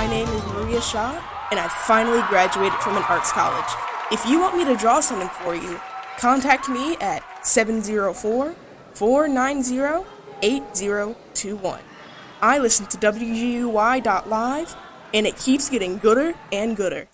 My name is Maria Shaw, and I finally graduated from an arts college. If you want me to draw something for you, contact me at 704-490-8021. I listen to WGUY.live, and it keeps getting gooder and gooder.